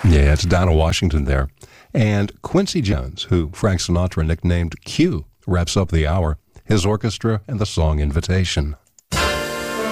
Yeah, it's Donna Washington there. And Quincy Jones, who Frank Sinatra nicknamed Q, wraps up the hour, his orchestra and the song Invitation.